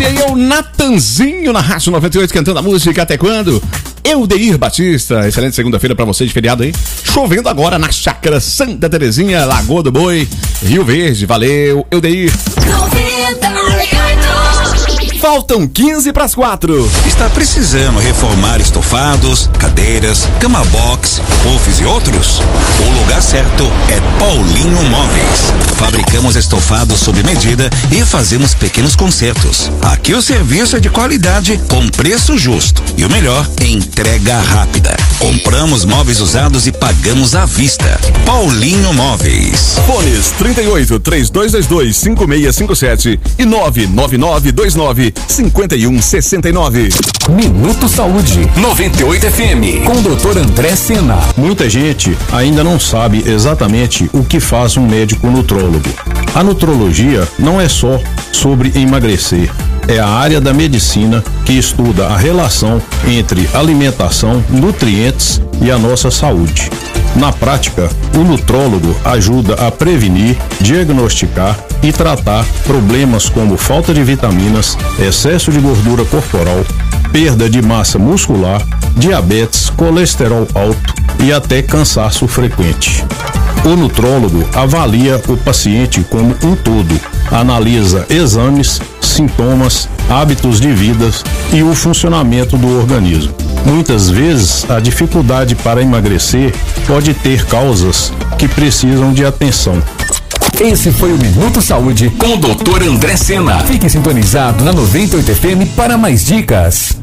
aí é o Natanzinho na Rádio 98 cantando a música Até Quando? Eudeir Batista, excelente segunda-feira pra você de feriado aí. Chovendo agora na Chácara Santa Terezinha, Lagoa do Boi, Rio Verde. Valeu, Eudeir. Faltam 15 para as 4. Está precisando reformar estofados, cadeiras, cama box, puffs e outros? O lugar certo é Paulinho Móveis. Fabricamos estofados sob medida e fazemos pequenos consertos. Aqui o serviço é de qualidade com preço justo. E o melhor, entrega rápida. Compramos móveis usados e pagamos à vista. Paulinho Móveis. Fones 38 3222 5657 e 99929 5169. Minuto Saúde 98 FM com o Dr. André Sena. Muita gente ainda não sabe exatamente o que faz um médico nutrólogo. A nutrologia não é só sobre emagrecer. É a área da medicina que estuda a relação entre alimentação, nutrientes e a nossa saúde. Na prática, o nutrólogo ajuda a prevenir, diagnosticar e tratar problemas como falta de vitaminas, excesso de gordura corporal, perda de massa muscular, diabetes, colesterol alto e até cansaço frequente. O nutrólogo avalia o paciente como um todo, analisa exames, sintomas, hábitos de vida e o funcionamento do organismo. Muitas vezes, a dificuldade para emagrecer pode ter causas que precisam de atenção. Esse foi o Minuto Saúde com o Dr. André Sena. Fique sintonizado na 98 FM para mais dicas.